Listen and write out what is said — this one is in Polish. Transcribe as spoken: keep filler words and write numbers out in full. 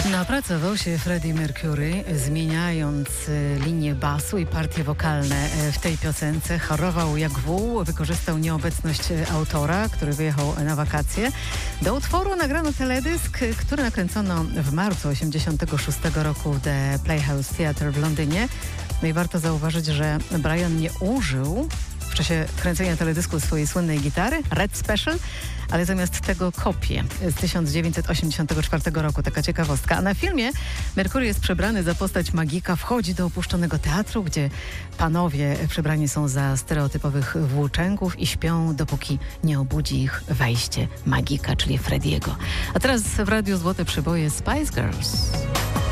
Napracował się Freddie Mercury, zmieniając linię basu i partie wokalne w tej piosence. Chorował jak wół, wykorzystał nieobecność autora, który wyjechał na wakacje. Do utworu nagrano teledysk, który nakręcono w marcu osiemdziesiątego szóstego roku w The Playhouse Theatre w Londynie. No i warto zauważyć, że Brian nie użył w czasie kręcenia teledysku swojej słynnej gitary, Red Special, ale zamiast tego kopię z tysiąc dziewięćset osiemdziesiątego czwartego roku. Taka ciekawostka. A na filmie Mercury jest przebrany za postać magika, wchodzi do opuszczonego teatru, gdzie panowie przebrani są za stereotypowych włóczęgów i śpią, dopóki nie obudzi ich wejście magika, czyli Frediego. A teraz w Radiu Złote Przyboje Spice Girls.